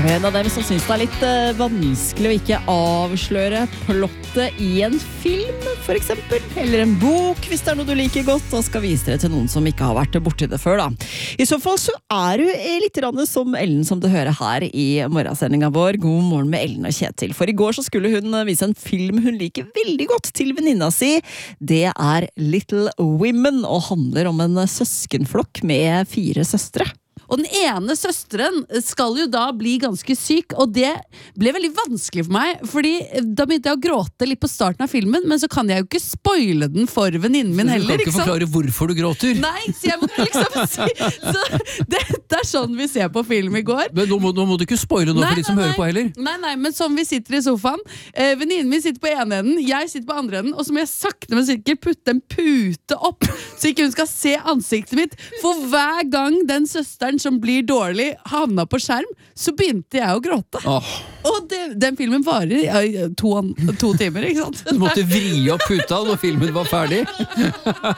En av dem som synes det litt vanskelig å ikke avsløre plottet i en film, for eksempel. Eller en bok, hvis det noe du liker godt, og skal vise det til noen som ikke har vært borti det før, da. I så fall så du litt som Ellen, som du hører her i morgensendingen vår. God morgen med Ellen og Kjetil. For i går så skulle hun vise en film hun liker veldig godt til venninna si. Det Little Women, og handler om en søskenflokk med 4 søstre. Og den ene søsteren skal jo da bli ganske syk, og det ble veldig vanskelig for meg, fordi da begynte jeg å gråte litt på starten av filmen, men så kan jeg jo ikke spoile den for venninnen min heller. Du kan ikke forklare hvorfor du gråter. Nei, så jeg måtte liksom si så dette sånn vi ser på film i går. Men nå må du ikke spoile noe for de som hører på heller. Nei, men sånn vi sitter i sofaen, venninnen min sitter på ene enden, jeg sitter på andre enden, og så må jeg sakte, men sikkert putte en pute opp, så ikke hun skal se ansiktet mitt, for hver gang den søsteren som blir dårlig havna på skjerm, så begynte jeg å gråte. Og den filmen varer 2 timer, ikke sant? Du måtte vri opp puta når filmen var ferdig.